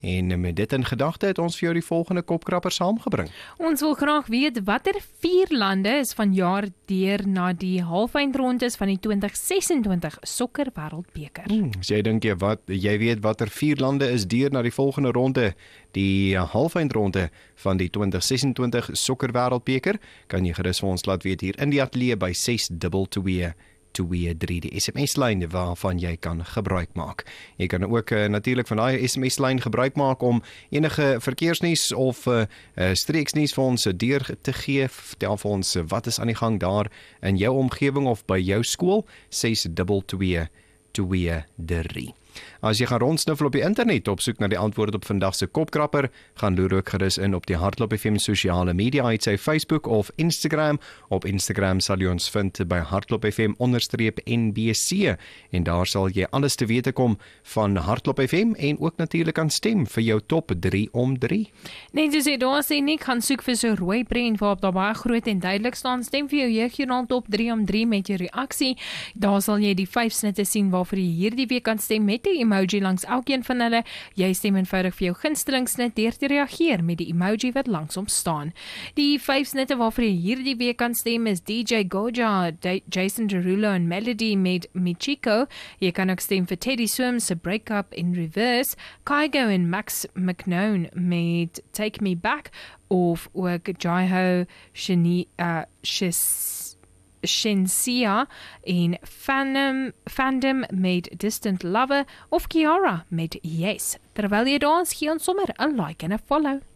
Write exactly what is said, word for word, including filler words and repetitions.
En met dit in gedagte het ons vir jou die volgende kopkrapper saamgebring. Ons wil graag weet watter vier lande is vanjaar deur na die halfeindrondes van die twintig sesentwintig sokker wêreldbeker. Hmm, as jy dink jy wat jy weet watter vier lande is deur na die volgende ronde, die halfeindronde van die twintig sesentwintig sokker wêreldbeker, kan jy gerus vir ons laat weet hier in die ateljee by ses twee twee twee drie, die S M S-lyn waarvan jy kan gebruik maak. Jy kan ook uh, natuurlik van daai S M S-lyn gebruik maak om enige verkeersnuus of uh, uh, streeksnuus vir ons deur te gee. Vertel vir ons uh, wat is aan die gang daar in jou omgewing of by jou skool, ses twee twee twee drie. As jy gaan rondsniffel op die internet op soek na die antwoord op vandag se kopkrapper, gaan loer ook gerus in op die Hardloop F M sosiale media, uit sy Facebook of Instagram. Op Instagram sal jy ons vind by Hardloop F M onderstreep N B C en daar sal jy alles te wete kom van Hardloop F M en ook natuurlik aan stem vir jou top drie om drie. Net soos jy daar sê, nie gaan soek vir so rooi prent waarop daar baie groot en duidelik staan, stem vir jou jeugjoernaal top drie om drie met jou reaksie. Daar sal jy die vyf snitte sien waarvoor jy hierdie week kan stem met die emoji langs elkeen van hulle. Jy stem eenvoudig vir jou gunsteling snit deur te reageer met die emoji wat langsom staan. Die vyf snitte waarvoor jy hierdie week kan stem is D J Goja, D Jason Derulo en Melody met Michiko. Jy kan ook stem vir Teddy Swims se Break Up in Reverse, Kygo en Max McKnone met Take Me Back, of ook Jaiho Shani uh, Shis Shensia en Fandom, Fandom met Distant Lover, of Kiara met Yes. Terwyl jy dans, gee ons sommer 'n like en 'n follow.